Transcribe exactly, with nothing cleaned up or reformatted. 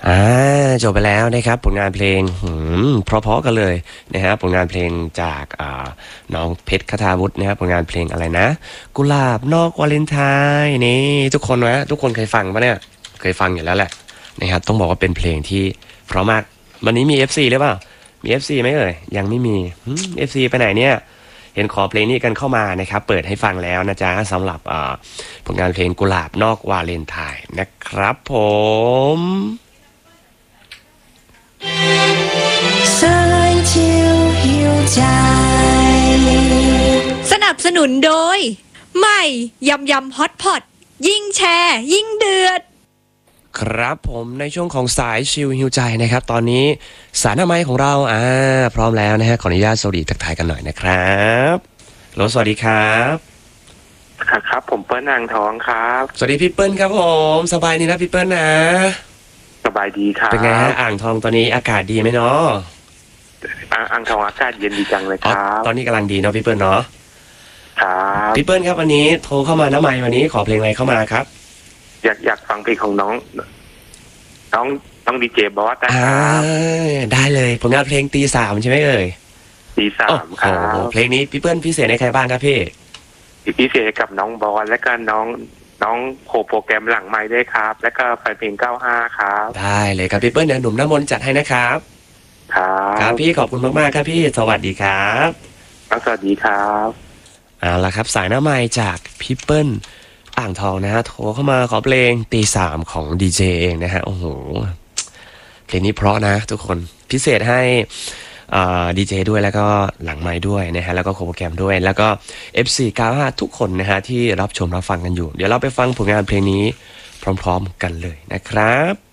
อ่าจบไปแล้วนะครับผลงานเพลงหืมเพราะๆกันเลยนะฮะผลงานเพลงจากอ่าน้องเพชรคทาวุฒินะครับผลงานเพลงอะไรนะกุหลาบนอกวาเลนไทน์นี่ทุกคนนะทุกคนเคยฟังปะเนี่ยเคยฟังอยู่แล้วแหละนะครับต้องบอกว่าเป็นเพลงที่เพราะมากวันนี้มี เอฟ ซี หรือเปล่ามี เอฟ ซี ไหมเอ่ยยังไม่มีหืม เอฟ ซี ไปไหนเนี่ยเห็นขอเพลงนี้กันเข้ามานะครับเปิดให้ฟังแล้วนะจ๊ะสำหรับอ่าผลงานเพลงกุหลาบนอกวาเลนไทน์นะครับผมสายเที่ยวหิวใจสนับสนุนโดยใหม่ยำยำฮอตพอตยิ่งแชร์ยิ่งเดือดครับผมในช่วงของสายชิลฮิวใจนะครับตอนนี้สารอนามัยของเราอ่าพร้อมแล้วนะฮะขออนุญาตสวัสดีทักทายกันหน่อยนะครับโหลสวัสดีครับครับผมเปิ้ลอ่างทองครับสวัสดีพี่เปิ้ลครับผมสบายดีนะพี่เปิ้ลนะสบายดีครับเป็นไงฮะอ่างทองตอนนี้อากาศดีไหมเนาะอ่างอ่างทองอากาศเย็นดีจังเลยครับตอนนี้กำลังดีเนาะพี่เปิ้ลเนาะครับพี่เปิ้ลครับวันนี้โทรเข้ามาน้ำไมวันนี้ขอเพลงอะไรเข้ามาครับอยากอยากฟังเพลงของน้องน้องน้องดีเจบอสนะคอ่ารับได้เลยผลงานเพลงตีสามใช่ไหมเอ่ยตีสามครัโอ้โหบเพลงนี้พี่เปิ้ลพิเศษในใครบ้างครับพี่พิเศษกับน้องบอสและก็น้องน้องโคโปรแกรมหลังไม้ด้วยครับ และก็แฟนเพลงเก้าห้าครับได้เลยครับพี่เปิ้ลเดี๋ยวหนุ่มน้ำมนต์จัดให้นะครับครับครับพี่ขอบคุณมากๆครับพี่สวัสดีครับสวัสดีครับเอาละครับสายหน้าไมค์จากพี่เปิ้ลอ่างทองนะฮะโทรเข้ามาขอเพลงตีสามของดีเจเองนะฮะโอ้โหเพลงนี้เพราะนะทุกคนพิเศษให้ดีเจด้วยแล้วก็หลังไมค์ด้วยนะฮะแล้วก็โคโปรแกรมด้วยแล้วก็ เอฟ ซี เก้าห้า ทุกคนนะฮะที่รับชมรับฟังกันอยู่เดี๋ยวเราไปฟังผลงานเพลงนี้พร้อมๆกันเลยนะครับ